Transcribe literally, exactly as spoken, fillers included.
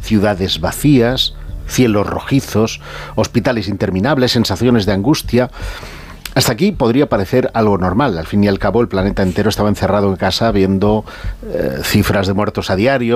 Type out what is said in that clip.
ciudades vacías, cielos rojizos, hospitales interminables, sensaciones de angustia. Hasta aquí podría parecer algo normal. Al fin y al cabo, el planeta entero estaba encerrado en casa viendo eh, cifras de muertos a diario,